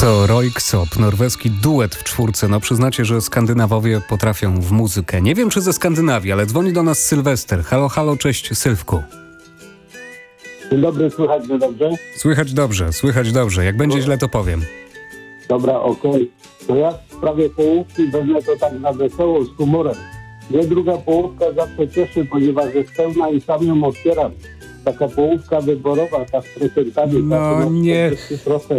To Röyksopp, norweski duet w czwórce. No przyznacie, że Skandynawowie potrafią w muzykę. Nie wiem, czy ze Skandynawii, ale dzwoni do nas Sylwester. Halo, halo, cześć Sylwku. Dzień dobry, słychać mnie dobrze? Słychać dobrze. Jak będzie źle, to powiem. Dobra, okej. No ja w sprawie połówki wezmę to tak na wesoło, z humorem. Mnie druga połówka zawsze cieszy, ponieważ jest pełna i sam ją otwieram. Taka połówka wyborowa, ta z prezentami. No nie. Proste